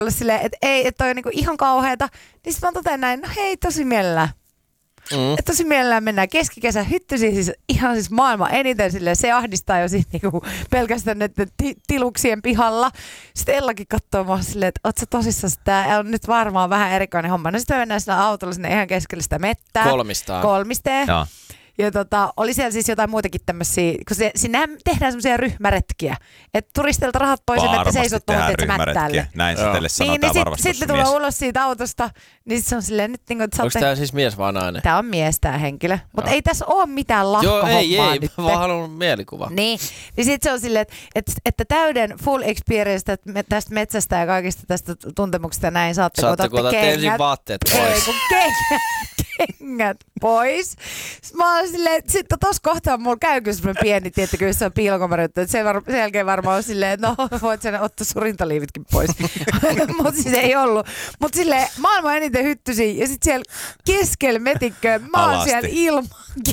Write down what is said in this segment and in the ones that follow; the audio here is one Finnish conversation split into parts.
silleen, että ei, että toi on niinku ihan kauheeta. Niin sit mä totean näin, no hei, tosi mielellään. Että tosi mielellään mennään keskikesän hyttysiin, siis ihan siis maailman eniten silleen, se ahdistaa jo siinä niinku pelkästään näiden tiluksien pihalla. Sitten Ellakin katsoo mua silleen, että oot sä tosissaan, tää on nyt varmaan vähän erikoinen homma. No sitten mennään sillä autolla sinne ihan keskelle sitä mettää. Kolmisteen. Joo. Ja oli siellä siis jotain muitakin tämmöisiä, kun sinnehän tehdään semmoisia ryhmäretkiä. Että turisteilta rahat pois, että seisot tuohon mättäälle. Näin se teille sanotaan varmasti. Sitten tulee ulos siitä autosta, niin se on silleen nyt niin, että onko tää siis mies vai nainen? Tää on mies tää henkilö. Mutta ei tässä ole mitään lahkohommaa. Joo, ei, mä vaan haluan mielikuva. Niin sitten se on silleen, että täyden full experience tästä metsästä ja kaikista tästä tuntemuksesta ja näin saatte kun otatte ensin vaatteet pois. Ei, kun kengät pois. Mä oon silleen, että sitten tossa kohtaa mulla käy kyllä semmoinen pieni, tiettäkö, jos se on piilokomerjuttu, että sen jälkeen varmaan on silleen, että no voit sen ottaa sun rintaliivitkin pois. Mutta siis ei ollut. Mutta silleen maailman eniten hyttysiä ja sitten siellä keskellä metikköä mä oon siellä ilman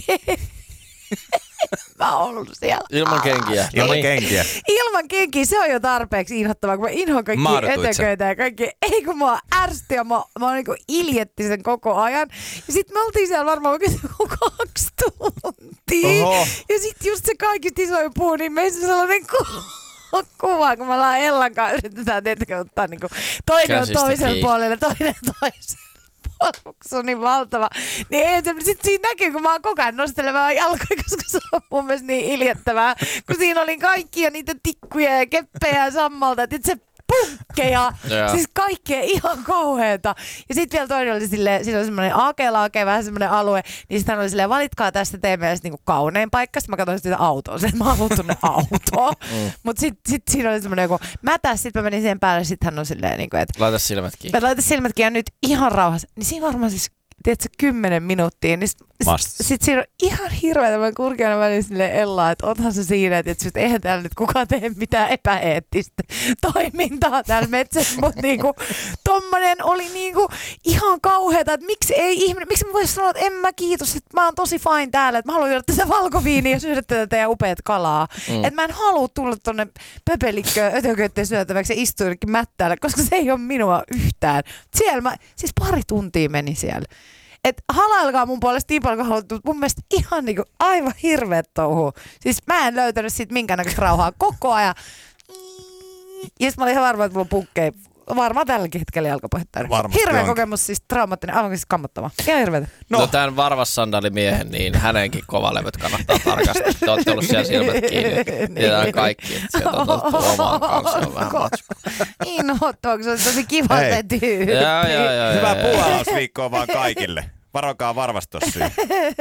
mä oon ollut siellä. Ilman kenkiä. Ilman kenkiä. Se on jo tarpeeksi inhottavaa, kun mä inhoan kaikkia eteköitä ja kaikki. Ei kun mua ärsytti ja mä niinku iljetti sen koko ajan. Ja sit me oltiin siellä varmaan oikein 2 tuntia. Oho. Ja sit just se kaikista isoin puu, niin meissä sellainen kuva, kun me ollaan Ellan kanssa yritetään tietenkin ottaa niinku toinen on toisella puolella, toinen toisella. Se on niin valtava. Niin sitten siinä näkyy, kun mä oon koko ajan nostelemaan jalkoja, koska se on mun mielestä niin iljettävää. Kun siinä oli kaikkia niitä tikkuja ja keppejä ja sammalta, että se punkkeja. Siis kaikkea ihan kauheeta. Ja sitten vielä toinen oli silleen, siinä oli semmoinen aakelaake, vähän semmoinen alue, niin sitten hän oli silleen, valitkaa tästä teidän mielestä niinku kaunein paikka. Sitten mä katsoin sitä autoa, että mä haluan tuonne autoon. Mutta sitten siinä oli semmoinen joku mätäs, sitten mä menin siihen päälle, sitten hän on silleen, niinku, että laita silmätkin. Laita silmätkin ja nyt ihan rauhassa. Niin siinä varmaan siis, tiedätkö, 10 minuuttia, niin sitten siinä on ihan hirveä tämän kurkiana väliin silleen Ellaa, että onhan se siinä, että eihän täällä nyt kukaan tee mitään epäeettistä toimintaa täällä metsässä, mutta niinku tommonen oli niinku ihan kauheata, että miksi mä voisin sanoa, että en mä kiitos, että mä oon tosi fine täällä, että mä haluan juoda tätä valkoviiniä ja syödä tätä teidän upeat kalaa. Että mä en halua tulla tonne pöpelikköön ötököitten syötäväksi ja istua jonnekin mättäälle, koska se ei ole minua yhtään. Siellä siis 2 tuntia meni siellä. Että halailkaa mun puolesta niin paljon, kun haluat, mutta mun mielestä ihan niinku aivan hirveet touhuu. Siis mä en löytänyt siitä minkäännäköistä rauhaa koko ajan. Ja mä olin ihan varma, että mulla on punkkeja. Varmaan tälläkin hetkellä jalkapohjetta. Hirveä kokemus, siis traumaattinen, aivan siis kammottava. Ihan hirveetä. No tämän varvassandaalimiehen, niin hänenkin kovalevyt kannattaa tarkastaa. Te olette ollut siellä silmät kiinni. Tiedään kaikki, että sieltä on otettu omaan kanssa on vähän matskua. Inhottavaa, kun se on tosi kiva se tyyppi. Joo. Hyvää puuhausviikkoa vaan kaikille. Varokaa varvastossyyn.